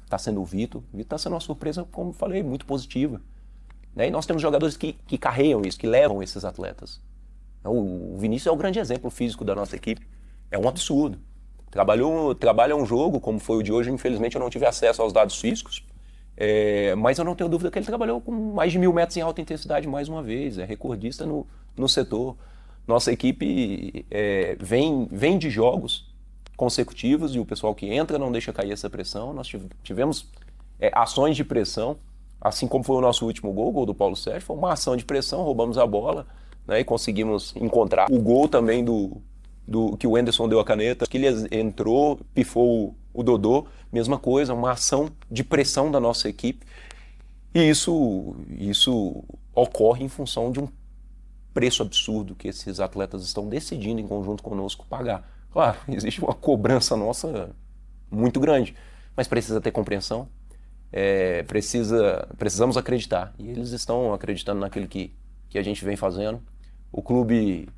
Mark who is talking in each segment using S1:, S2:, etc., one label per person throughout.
S1: está sendo o Vitor. O Vitor está sendo uma surpresa, como eu falei, muito positiva. Né? E nós temos jogadores que carregam isso, que levam esses atletas. O Vinícius é o grande exemplo físico da nossa equipe. É um absurdo. Trabalha um jogo, como foi o de hoje, infelizmente eu não tive acesso aos dados físicos, mas eu não tenho dúvida que ele trabalhou com mais de 1.000 metros em alta intensidade mais uma vez, é recordista no setor. Nossa equipe vem de jogos consecutivos e o pessoal que entra não deixa cair essa pressão. Nós tivemos ações de pressão, assim como foi o nosso último gol, o gol do Paulo Sérgio, foi uma ação de pressão, roubamos a bola, né, e conseguimos encontrar. O gol também que o Anderson deu a caneta, que ele entrou, pifou o Dodô, mesma coisa, uma ação de pressão da nossa equipe. E isso ocorre em função de um preço absurdo que esses atletas estão decidindo em conjunto conosco pagar. Claro, existe uma cobrança nossa muito grande, mas precisa ter compreensão, precisamos acreditar. E eles estão acreditando naquilo que a gente vem fazendo. O clube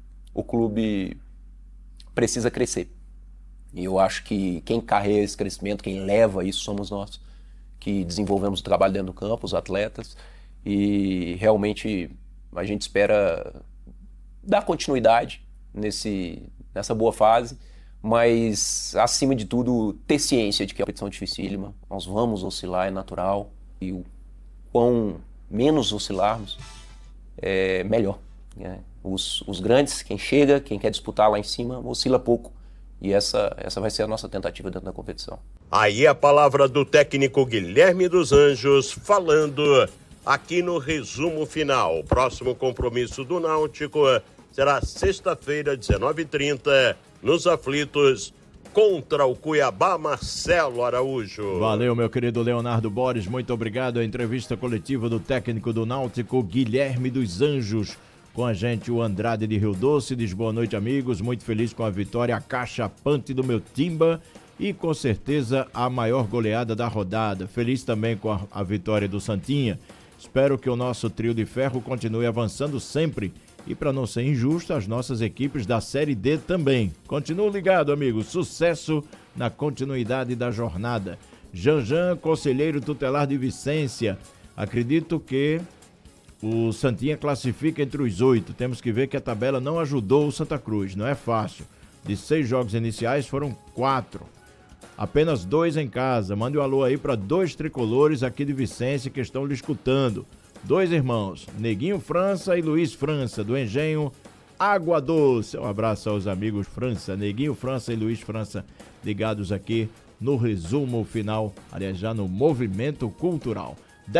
S1: precisa crescer. E eu acho que quem carrega esse crescimento, quem leva isso, somos nós, que desenvolvemos o trabalho dentro do campo, os atletas, e realmente a gente espera dar continuidade nessa boa fase, mas, acima de tudo, ter ciência de que é uma competição dificílima, nós vamos oscilar, é natural, e o quão menos oscilarmos, melhor. Né? Os grandes, quem chega, quem quer disputar lá em cima, oscila pouco. E essa vai ser a nossa tentativa dentro da competição.
S2: Aí a palavra do técnico Guilherme dos Anjos, falando aqui no resumo final. O próximo compromisso do Náutico será sexta-feira, 19h30, nos Aflitos, contra o Cuiabá. Marcelo Araújo.
S3: Valeu, meu querido Leonardo Borges, muito obrigado. A entrevista coletiva do técnico do Náutico, Guilherme dos Anjos. Com a gente o Andrade de Rio Doce, diz boa noite, amigos, muito feliz com a vitória acachapante do meu Timba e com certeza a maior goleada da rodada. Feliz também com a vitória do Santinha. Espero que o nosso trio de ferro continue avançando sempre e, para não ser injusto, as nossas equipes da Série D também. Continue ligado, amigo, sucesso na continuidade da jornada. Janjan, conselheiro tutelar de Vicência, acredito que o Santinha classifica entre os 8. Temos que ver que a tabela não ajudou o Santa Cruz. Não é fácil. De 6 jogos iniciais foram 4. Apenas 2 em casa. Mande um alô aí para 2 tricolores aqui de Vicência que estão lhe escutando. 2 irmãos, Neguinho França e Luiz França, do Engenho Água Doce. Um abraço aos amigos França, Neguinho França e Luiz França, ligados aqui no resumo final, aliás, já no Movimento Cultural.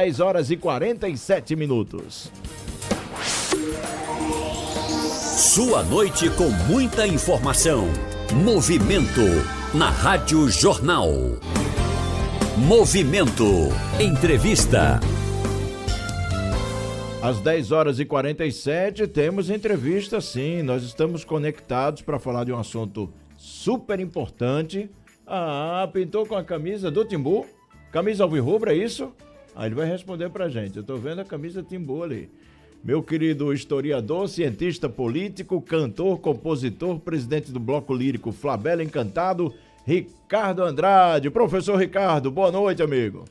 S3: 10h47.
S4: Sua noite com muita informação. Movimento na Rádio Jornal. Movimento. Entrevista.
S3: Às 10h47 temos entrevista, sim. Nós estamos conectados para falar de um assunto super importante. Pintou com a camisa do Timbu? Camisa alvirrubra, é isso? Ele vai responder pra gente. Eu tô vendo a camisa Timbu ali. Meu querido historiador, cientista político, cantor, compositor, presidente do Bloco Lírico Flabela Encantado, Ricardo Andrade. Professor Ricardo, boa noite, amigo.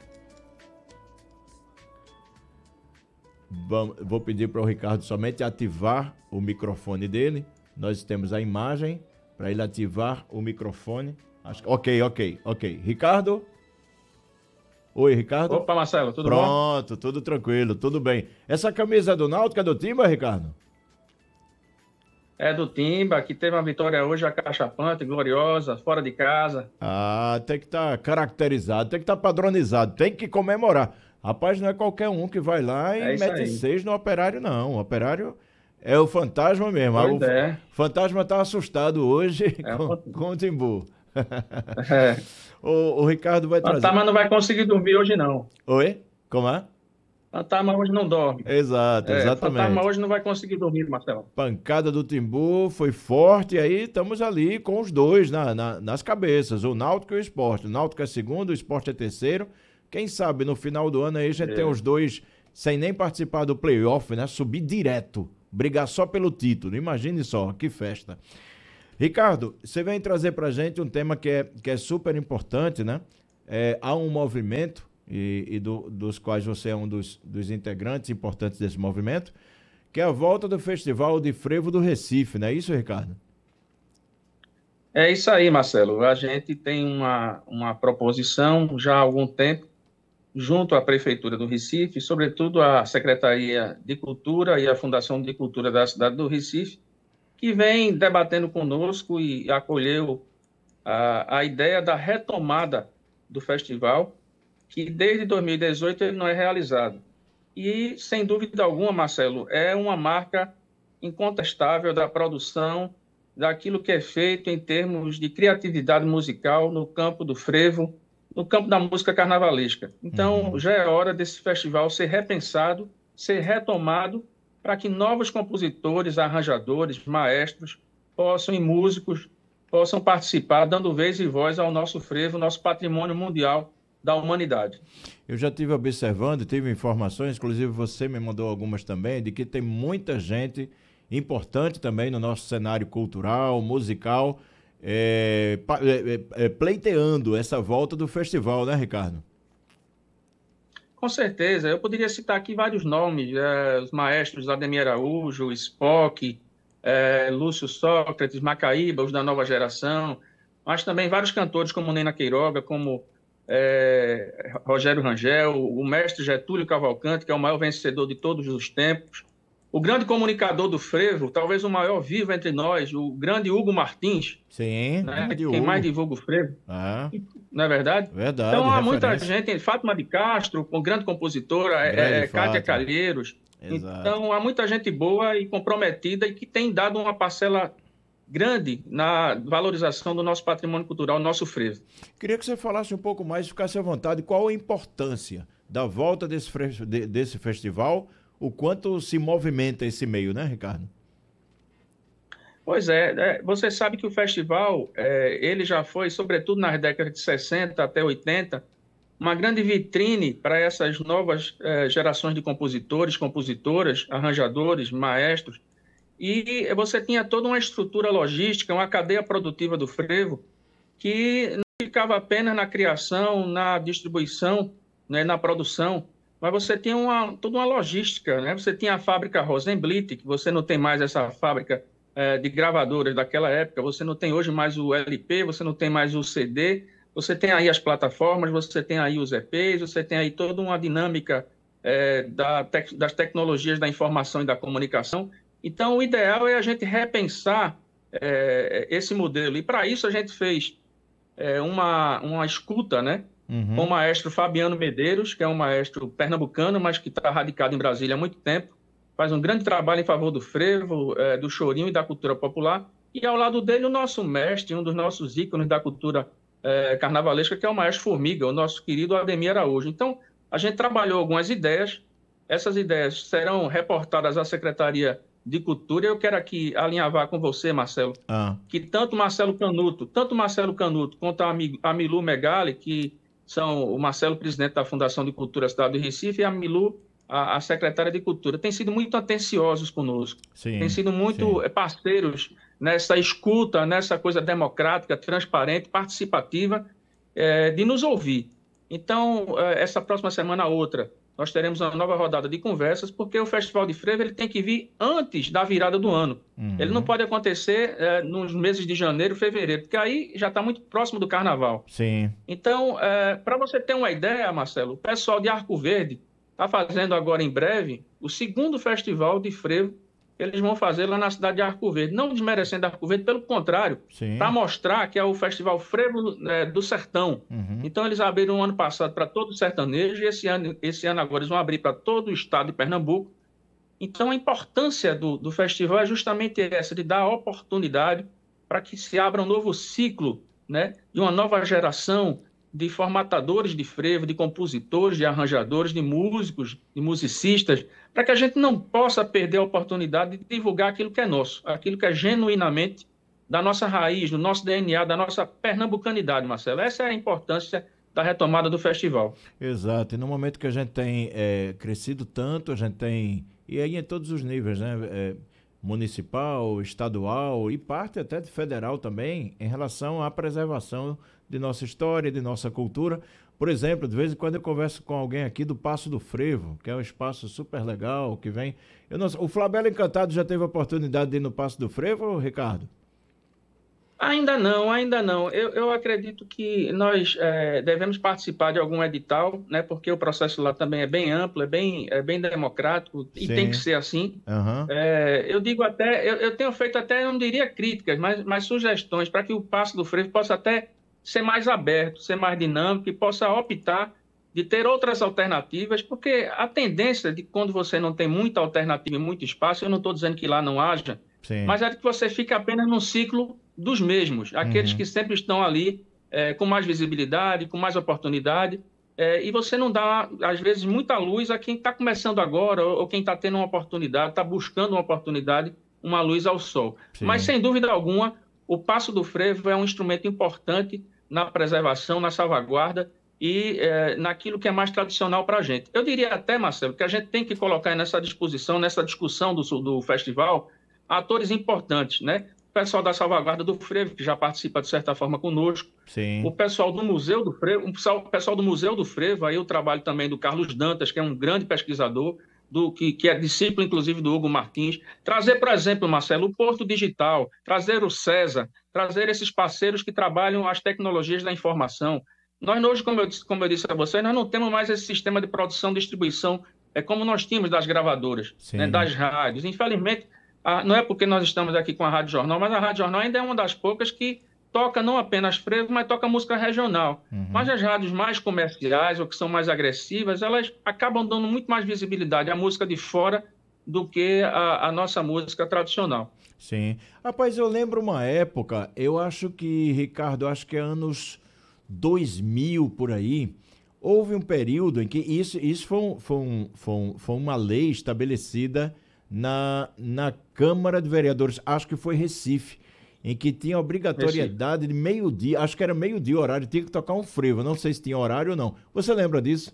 S3: Vou pedir para o Ricardo somente ativar o microfone dele. Nós temos a imagem para ele ativar o microfone. Ok. Ricardo? Oi, Ricardo.
S5: Opa, Marcelo, tudo bom?
S3: Pronto, tudo tranquilo, tudo bem. Essa camisa é do Náutico é do Timba, Ricardo?
S5: É do Timba, que teve uma vitória hoje acachapante, gloriosa, fora de casa.
S3: Tem que estar caracterizado, tem que estar padronizado, tem que comemorar. Rapaz, não é qualquer um que vai lá e mete 6 no Operário, não. O Operário é o fantasma mesmo. O fantasma tá assustado hoje com o Timbu. O Ricardo vai trazer.
S5: Fantasma não vai conseguir dormir hoje, não.
S3: Oi? Como é?
S5: Fantasma hoje não dorme.
S3: Exatamente.
S5: Fantasma hoje não vai conseguir dormir, Marcelo.
S3: Pancada do Timbu foi forte e aí estamos ali com os dois nas cabeças, o Náutico e o Sport. O Náutico é segundo, o Sport é terceiro. Quem sabe no final do ano aí a gente tem os dois sem nem participar do playoff, né? Subir direto, brigar só pelo título. Imagine só, que festa. Ricardo, você vem trazer pra gente um tema que é super importante, né? há um movimento, dos quais você é um dos integrantes importantes desse movimento, que é a volta do Festival de Frevo do Recife, não é isso, Ricardo?
S5: É isso aí, Marcelo. A gente tem uma proposição já há algum tempo, junto à Prefeitura do Recife, sobretudo à Secretaria de Cultura e à Fundação de Cultura da cidade do Recife, que vem debatendo conosco e acolheu a ideia da retomada do festival, que desde 2018 ele não é realizado. E, sem dúvida alguma, Marcelo, é uma marca incontestável da produção, daquilo que é feito em termos de criatividade musical no campo do frevo, no campo da música carnavalesca. Então, já é hora desse festival ser repensado, ser retomado, para que novos compositores, arranjadores, maestros e músicos possam participar, dando vez e voz ao nosso frevo, nosso patrimônio mundial da humanidade.
S3: Eu já estive observando, tive informações, inclusive você me mandou algumas também, de que tem muita gente importante também no nosso cenário cultural, musical, pleiteando essa volta do festival, né, Ricardo?
S5: Com certeza. Eu poderia citar aqui vários nomes, os maestros Ademir Araújo, Spock, Lúcio Sócrates, Macaíba, os da nova geração, mas também vários cantores como Nena Queiroga, como Rogério Rangel, o mestre Getúlio Cavalcante, que é o maior vencedor de todos os tempos, o grande comunicador do frevo, talvez o maior vivo entre nós, o grande Hugo Martins,
S3: sim,
S5: né, quem mais divulga o frevo, não é verdade?
S3: Verdade.
S5: Então há
S3: referência.
S5: muita gente, Fátima de Castro, uma grande compositora, Cátia Calheiros,
S3: exato.
S5: Então há muita gente boa e comprometida e que tem dado uma parcela grande na valorização do nosso patrimônio cultural, nosso frevo.
S3: Queria que você falasse um pouco mais, ficasse à vontade, qual a importância da volta desse festival, o quanto se movimenta esse meio, né, Ricardo?
S5: Pois você sabe que o festival, ele já foi, sobretudo nas décadas de 60 até 80, uma grande vitrine para essas novas gerações de compositores, compositoras, arranjadores, maestros, e você tinha toda uma estrutura logística, uma cadeia produtiva do frevo, que não ficava apenas na criação, na distribuição, né, na produção, mas você tinha toda uma logística, né? Você tinha a fábrica Rosenblit, que você não tem mais essa fábrica de gravadoras daquela época, você não tem hoje mais o LP, você não tem mais o CD, você tem aí as plataformas, você tem aí os EPs, você tem aí toda uma dinâmica das tecnologias da informação e da comunicação. Então, o ideal é a gente repensar esse modelo. E, para isso, a gente fez uma escuta, né, com o maestro Fabiano Medeiros, que é um maestro pernambucano, mas que está radicado em Brasília há muito tempo, faz um grande trabalho em favor do frevo, do chorinho e da cultura popular. E, ao lado dele, o nosso mestre, um dos nossos ícones da cultura carnavalesca, que é o maestro Formiga, o nosso querido Ademir Araújo. Então, a gente trabalhou algumas ideias, essas ideias serão reportadas à Secretaria de Cultura. Eu quero aqui alinhavar com você, Marcelo, que tanto Marcelo Canuto quanto a Milu Megali, que são o Marcelo, presidente da Fundação de Cultura da cidade do Recife, e a Milu, a secretária de Cultura, têm sido muito atenciosos conosco, têm sido muito parceiros nessa escuta, nessa coisa democrática, transparente, participativa, de nos ouvir. Então, essa próxima semana, outra, nós teremos uma nova rodada de conversas, porque o Festival de Frevo ele tem que vir antes da virada do ano. Ele não pode acontecer nos meses de janeiro, fevereiro, porque aí já está muito próximo do Carnaval.
S3: Sim.
S5: Então, para você ter uma ideia, Marcelo, o pessoal de Arco Verde está fazendo agora em breve o segundo Festival de Frevo. Eles vão fazer lá na cidade de Arco Verde, não desmerecendo Arco Verde, pelo contrário, para mostrar que é o Festival Frevo do Sertão. Então, eles abriram o ano passado para todo o sertanejo, e esse ano agora eles vão abrir para todo o estado de Pernambuco. Então, a importância do festival é justamente essa, de dar oportunidade para que se abra um novo ciclo, né, de uma nova geração de formatadores de frevo, de compositores, de arranjadores, de músicos, de musicistas, para que a gente não possa perder a oportunidade de divulgar aquilo que é nosso, aquilo que é genuinamente da nossa raiz, do nosso DNA, da nossa pernambucanidade, Marcelo. Essa é a importância da retomada do festival.
S3: Exato, e no momento que a gente tem crescido tanto, a gente tem, e aí em todos os níveis, né, municipal, estadual e parte até de federal também, em relação à preservação de nossa história, de nossa cultura. Por exemplo, de vez em quando eu converso com alguém aqui do Passo do Frevo, que é um espaço super legal, que vem... O Flabelo Encantado já teve a oportunidade de ir no Passo do Frevo, Ricardo?
S5: Ainda não, ainda não. Eu acredito que nós devemos participar de algum edital, né? Porque o processo lá também é bem amplo, é bem democrático e
S3: Sim.
S5: tem que ser assim.
S3: Uhum.
S5: Eu digo até, eu tenho feito até, eu não diria críticas, mas sugestões para que o Passo do Frevo possa até ser mais aberto, ser mais dinâmico e possa optar de ter outras alternativas, porque a tendência de quando você não tem muita alternativa e muito espaço, eu não estou dizendo que lá não haja,
S3: Sim.
S5: mas é que você fica apenas no ciclo dos mesmos, aqueles que sempre estão ali com mais visibilidade, com mais oportunidade, e você não dá, às vezes, muita luz a quem está começando agora ou quem está tendo uma oportunidade, está buscando uma oportunidade, uma luz ao sol.
S3: Sim.
S5: Mas, sem dúvida alguma, o Passo do Frevo é um instrumento importante na preservação, na salvaguarda e naquilo que é mais tradicional para a gente. Eu diria até, Marcelo, que a gente tem que colocar nessa disposição, nessa discussão do festival, atores importantes, né? O pessoal da salvaguarda do frevo, que já participa de certa forma conosco.
S3: Sim.
S5: O pessoal do Museu do Frevo, o pessoal do Museu do Frevo, aí o trabalho também do Carlos Dantas, que é um grande pesquisador, que é discípulo, inclusive, do Hugo Martins. Trazer, por exemplo, Marcelo, o Porto Digital, trazer o César, trazer esses parceiros que trabalham as tecnologias da informação. Nós hoje, como eu disse a vocês, nós não temos mais esse sistema de produção e distribuição como nós tínhamos das gravadoras, né, das rádios. Infelizmente, não é porque nós estamos aqui com a Rádio Jornal, mas a Rádio Jornal ainda é uma das poucas que toca não apenas frevo, mas toca música regional. Mas as rádios mais comerciais ou que são mais agressivas, elas acabam dando muito mais visibilidade à música de fora do que a nossa música tradicional.
S3: Sim. Rapaz, eu lembro uma época, eu acho que, Ricardo, acho que é anos 2000 por aí, houve um período em que isso foi uma lei estabelecida na Câmara de Vereadores, acho que foi Recife, em que tinha obrigatoriedade de meio-dia, acho que era meio-dia o horário, tinha que tocar um frevo, não sei se tinha horário ou não. Você lembra disso?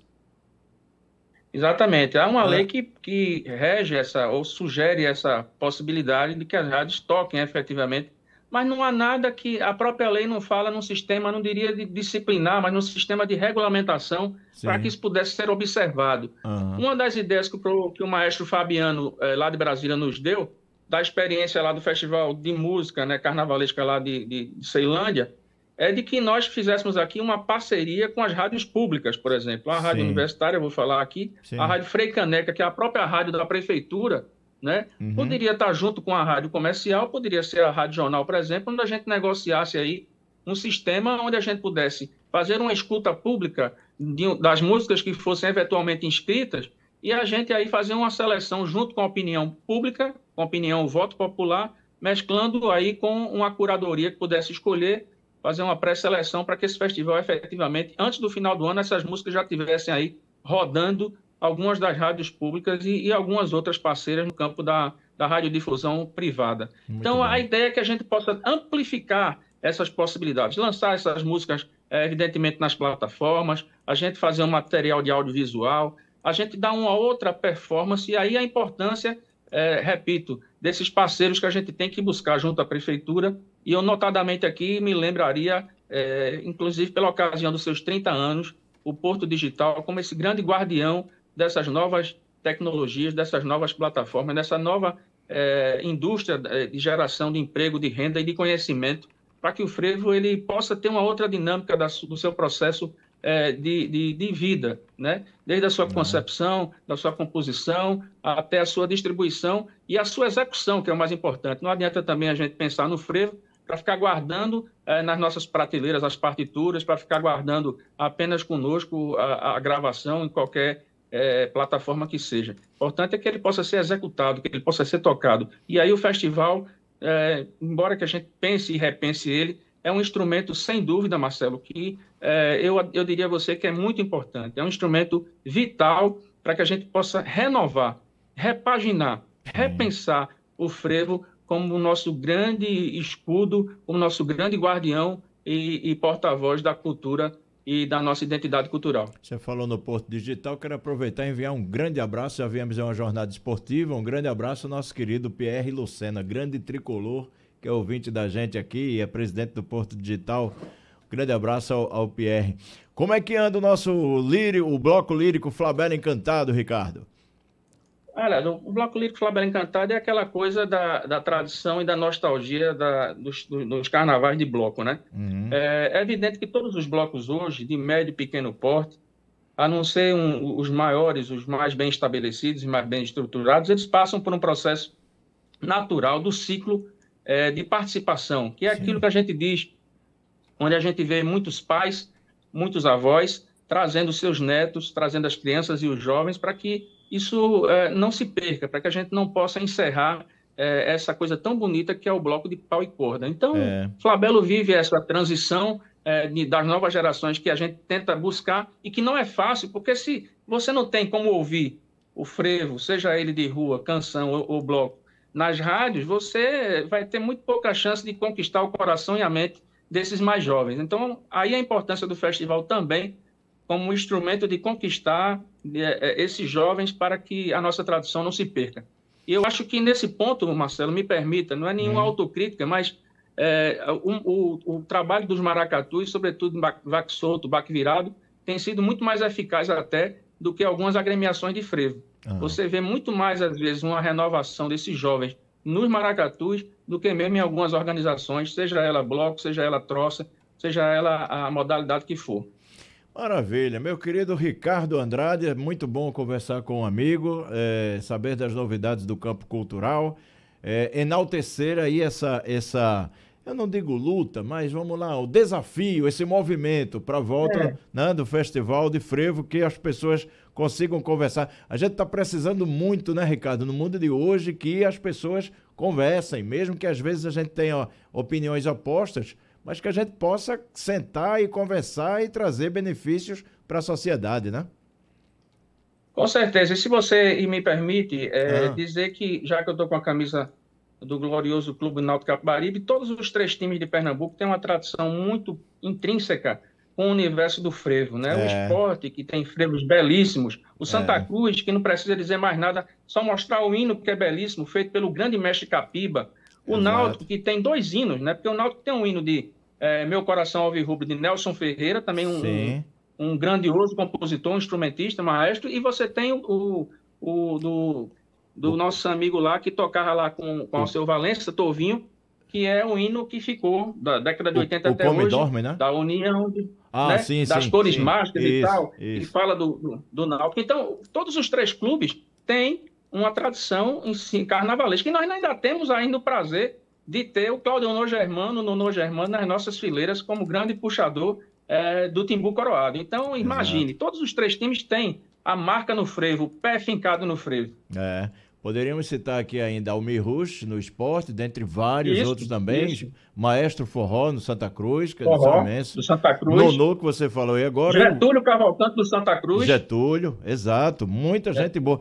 S5: Exatamente. Há uma lei que rege ou sugere essa possibilidade de que as rádios toquem efetivamente, mas não há nada que a própria lei não fala num sistema, não diria de disciplinar, mas num sistema de regulamentação para que isso pudesse ser observado. Uma das ideias que o maestro Fabiano, lá de Brasília, nos deu, da experiência lá do Festival de Música, né, carnavalesca lá de Ceilândia, é de que nós fizéssemos aqui uma parceria com as rádios públicas, por exemplo. A rádio universitária, eu vou falar aqui, a Rádio Frei Caneca, que é a própria rádio da prefeitura, né? Poderia estar junto com a rádio comercial, poderia ser a Rádio Jornal, por exemplo, onde a gente negociasse aí um sistema onde a gente pudesse fazer uma escuta pública das músicas que fossem eventualmente inscritas e a gente aí fazer uma seleção junto com a opinião pública, com a opinião voto popular, mesclando aí com uma curadoria que pudesse escolher, fazer uma pré-seleção para que esse festival efetivamente, antes do final do ano, essas músicas já estivessem aí rodando algumas das rádios públicas e algumas outras parceiras no campo da radiodifusão privada. Então, a ideia é que a gente possa amplificar essas possibilidades, lançar essas músicas, evidentemente, nas plataformas, a gente fazer um material de audiovisual, a gente dar uma outra performance, e aí a importância, repito, desses parceiros que a gente tem que buscar junto à prefeitura, e eu, notadamente aqui, me lembraria, inclusive pela ocasião dos seus 30 anos, o Porto Digital como esse grande guardião dessas novas tecnologias, dessas novas plataformas, dessa nova indústria de geração de emprego, de renda e de conhecimento, para que o frevo ele possa ter uma outra dinâmica do seu processo de vida, né? Desde a sua concepção, da sua composição, até a sua distribuição e a sua execução, que é o mais importante. Não adianta também a gente pensar no frevo para ficar guardando nas nossas prateleiras as partituras, para ficar guardando apenas conosco a gravação em qualquer plataforma que seja. O importante é que ele possa ser executado, que ele possa ser tocado. E aí o festival, embora que a gente pense e repense ele, é um instrumento, sem dúvida, Marcelo, que eu diria a você que é muito importante. É um instrumento vital para que a gente possa renovar, repaginar, repensar o frevo como o nosso grande escudo, como o nosso grande guardião e porta-voz da cultura e da nossa identidade cultural.
S3: Você falou no Porto Digital, quero aproveitar e enviar um grande abraço, já viemos em uma jornada esportiva, um grande abraço ao nosso querido Pierre Lucena, grande tricolor, que é ouvinte da gente aqui e é presidente do Porto Digital. Grande abraço ao Pierre. Como é que anda o bloco lírico Flabela Encantado, Ricardo?
S5: Olha, o Bloco Lírico Flabela Encantado é aquela coisa da tradição e da nostalgia dos carnavais de bloco, né?
S3: Uhum.
S5: É evidente que todos os blocos hoje, de médio e pequeno porte, a não ser os maiores, os mais bem estabelecidos e mais bem estruturados, eles passam por um processo natural do ciclo de participação, que é aquilo que a gente diz, onde a gente vê muitos pais, muitos avós, trazendo seus netos, trazendo as crianças e os jovens para que isso não se perca, para que a gente não possa encerrar essa coisa tão bonita que é o bloco de pau e corda. Então, Flabelo vive essa transição das novas gerações que a gente tenta buscar e que não é fácil, porque se você não tem como ouvir o frevo, seja ele de rua, canção ou bloco, nas rádios, você vai ter muito pouca chance de conquistar o coração e a mente desses mais jovens. Então, aí a importância do festival também como um instrumento de conquistar esses jovens para que a nossa tradição não se perca. E eu acho que nesse ponto, Marcelo, me permita, não é nenhuma autocrítica, mas o trabalho dos maracatus, sobretudo baque solto, baque virado, tem sido muito mais eficaz até do que algumas agremiações de frevo. Você vê muito mais, às vezes, uma renovação desses jovens nos maracatus do que mesmo em algumas organizações, seja ela bloco, seja ela troça, seja ela a modalidade que for.
S3: Maravilha. Meu querido Ricardo Andrade, é muito bom conversar com um amigo, saber das novidades do campo cultural, enaltecer aí essa, eu não digo luta, mas vamos lá, o desafio, esse movimento para a volta do Festival de Frevo, que as pessoas consigam conversar. A gente está precisando muito, né, Ricardo, no mundo de hoje, que as pessoas conversem, mesmo que às vezes a gente tenha opiniões opostas, mas que a gente possa sentar e conversar e trazer benefícios para a sociedade, né?
S5: Com certeza. E se você me permite dizer que, já que eu estou com a camisa do glorioso Clube Náutico Capibaribe, todos os 3 times de Pernambuco têm uma tradição muito intrínseca com o universo do frevo, né? O esporte, que tem frevos belíssimos. O Santa Cruz, que não precisa dizer mais nada, só mostrar o hino, que é belíssimo, feito pelo grande mestre Capiba. O Náutico, que tem 2 hinos, né? Porque o Náutico tem um hino de Meu Coração Alvirrubro, de Nelson Ferreira, também um grandioso compositor, um instrumentista, maestro, e você tem o do nosso amigo lá, que tocava lá com o seu Valença, Tovinho, que é um hino que ficou da década de 80 até hoje,
S3: dorme, né?
S5: da união das cores mágicas e tal, e fala do Náutico. Então, todos os 3 clubes têm uma tradição em carnavalesca, e nós ainda temos ainda o prazer de ter o Claudio Nono Germano nas nossas fileiras como grande puxador do Timbu Coroado. Então, imagine, todos os 3 times têm a marca no frevo, o pé fincado no frevo.
S3: Poderíamos citar aqui ainda Almir Rush no esporte, dentre vários outros também. Maestro Forró no Santa Cruz, que é
S5: do Santa Cruz.
S3: Nonô, que você falou aí agora.
S5: Getúlio Cavalcante do Santa Cruz.
S3: Getúlio, exato. Muita gente boa.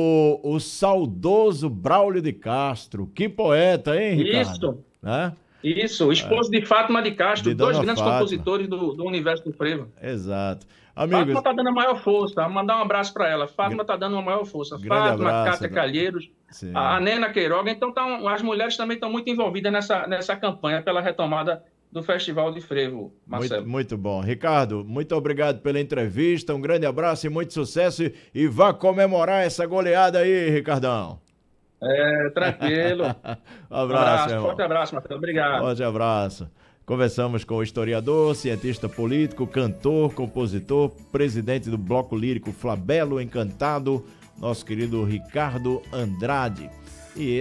S3: O saudoso Braulio de Castro. Que poeta, hein, Ricardo?
S5: Isso, o esposo de Fátima de Castro, 2 grandes compositores do universo do frevo.
S3: Exato. Amigos,
S5: Fátima está dando a maior força, vou mandar um abraço para ela. Fátima está dando a maior força. Fátima, Cátia Calheiros, a Nena Queiroga. Então, as mulheres também estão muito envolvidas nessa campanha pela retomada do Festival de Frevo, Marcelo.
S3: Muito bom. Ricardo, muito obrigado pela entrevista, um grande abraço e muito sucesso. E vá comemorar essa goleada aí, Ricardão.
S5: Tranquilo.
S3: Abraço,
S5: forte abraço, Marcelo. Obrigado.
S3: Forte abraço. Conversamos com o historiador, cientista político, cantor, compositor, presidente do Bloco Lírico Flabelo Encantado, nosso querido Ricardo Andrade. E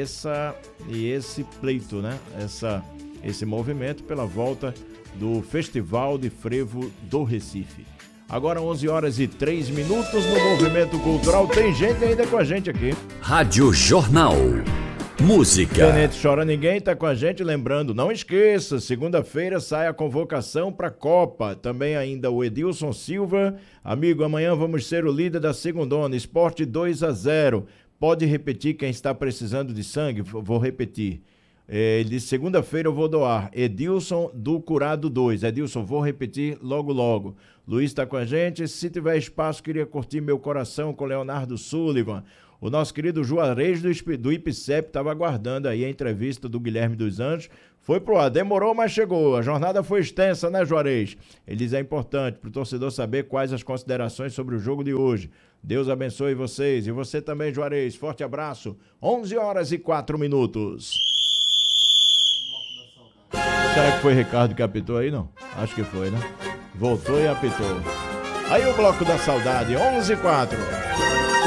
S3: esse pleito, né? Esse movimento pela volta do Festival de Frevo do Recife. Agora 11h03 no Movimento Cultural. Tem gente ainda com a gente aqui.
S4: Rádio Jornal. Música.
S3: Tenente Chora Ninguém tá com a gente, lembrando, não esqueça, segunda-feira sai a convocação para a Copa. Também ainda o Edilson Silva. Amigo, amanhã vamos ser o líder da segundona, Sport 2-0. Pode repetir quem está precisando de sangue? Vou repetir. Ele disse, segunda-feira eu vou doar. Edilson do Curado 2. Edilson, vou repetir logo. Luiz está com a gente. Se tiver espaço, queria curtir Meu Coração com Leonardo Sullivan. O nosso querido Juarez do IPCEP estava aguardando aí a entrevista do Guilherme dos Anjos. Foi pro ar, demorou, mas chegou. A jornada foi extensa, né, Juarez? Ele diz, é importante pro torcedor saber quais as considerações sobre o jogo de hoje. Deus abençoe vocês. E você também, Juarez. Forte abraço. 11h04. Será que foi Ricardo que apitou aí, não? Acho que foi, né? Voltou e apitou. Aí o Bloco da Saudade, 11h04.